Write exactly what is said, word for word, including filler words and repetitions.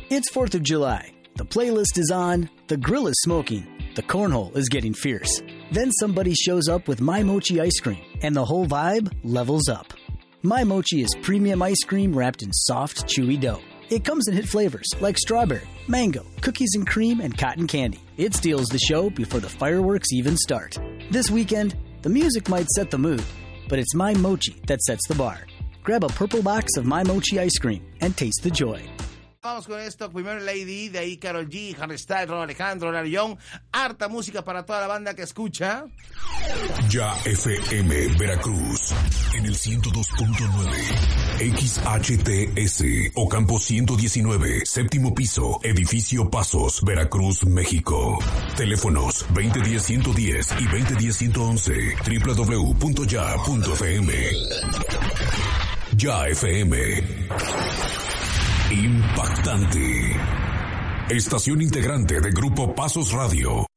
It's fourth of July. The playlist is on, the grill is smoking, the cornhole is getting fierce. Then somebody shows up with My Mochi ice cream, and the whole vibe levels up. My Mochi is premium ice cream wrapped in soft, chewy dough. It comes in hit flavors like strawberry, mango, cookies and cream, and cotton candy. It steals the show before the fireworks even start. This weekend, the music might set the mood, but it's My Mochi that sets the bar. Grab a purple box of My Mochi ice cream and taste the joy. Vamos con esto, primero Lady, de ahí Karol G, Harry Styles, Ron Alejandro, Larry Young, harta música para toda la banda que escucha. Ya F M Veracruz, en el ciento dos punto nueve, X H T S, Ocampo ciento diecinueve, séptimo piso, edificio Pasos, Veracruz, México. Teléfonos veinte diez ciento diez y veinte diez ciento once, doble u doble u doble u punto ya punto f m. Ya F M. Impactante. Estación integrante de Grupo Pasos Radio.